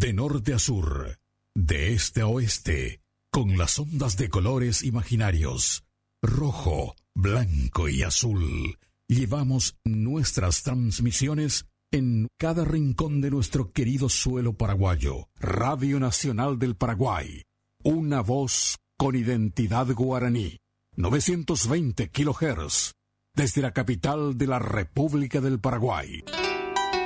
De norte a sur, de este a oeste, con las ondas de colores imaginarios, rojo, blanco y azul, llevamos nuestras transmisiones en cada rincón de nuestro querido suelo paraguayo. Radio Nacional del Paraguay, una voz con identidad guaraní. 920 kHz, desde la capital de la República del Paraguay.